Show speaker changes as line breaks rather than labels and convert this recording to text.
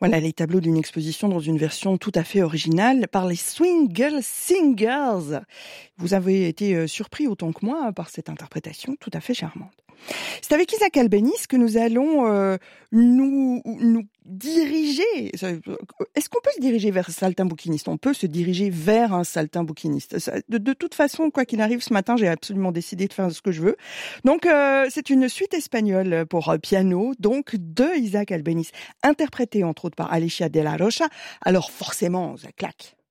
Voilà les tableaux d'une exposition dans une version tout à fait originale par les Swing Girl Singers. Vous avez été surpris autant que moi par cette interprétation tout à fait charmante. C'est avec Isaac Albéniz que nous allons nous diriger. Est-ce qu'on peut se diriger vers un saltimbanquiniste ? On peut se diriger vers un saltimbanquiniste. De toute façon, quoi qu'il arrive, ce matin, j'ai absolument décidé de faire ce que je veux. Donc, c'est une suite espagnole pour piano, donc de Isaac Albéniz, interprétée entre autres par Alicia de la Rocha. Alors forcément, ça claque.